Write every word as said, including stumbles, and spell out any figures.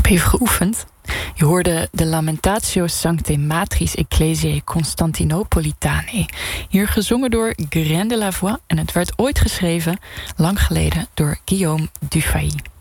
Even geoefend. Je hoorde de Lamentatio Sancte Matris Ecclesiae Constantinopolitanae. Hier gezongen door Guérin de Lavoie en het werd ooit geschreven, lang geleden, door Guillaume Dufay.